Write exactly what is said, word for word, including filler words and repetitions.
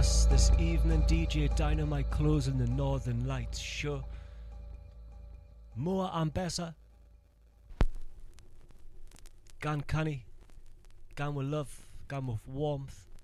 us this evening. D J Dynamite closing the Northern Lights show. More and better. Gan canny. Gan with love. Gan with warmth.